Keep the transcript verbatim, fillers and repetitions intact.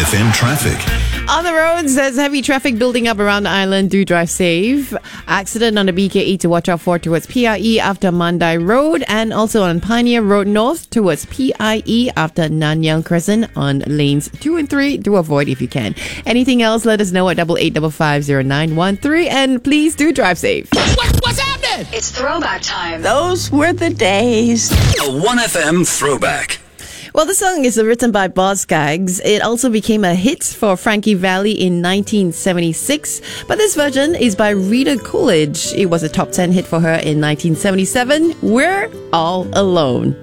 F M traffic. On the roads, there's heavy traffic building up around the island. Do drive safe. Accident on the B K E to watch out for towards P I E after Mandai Road, and also on Pioneer Road North towards P I E after Nanyang Crescent on lanes two and three. Do avoid if you can. Anything else, let us know at double eight double five zero nine one three, and please do drive safe. What, what's happening? It's throwback time. Those were the days. A one F M throwback. Well, the song is written by Boz Skaggs. It also became a hit for Frankie Valli in nineteen seventy-six, but this version is by Rita Coolidge. It was a top ten hit for her in nineteen seventy-seven. We're All Alone.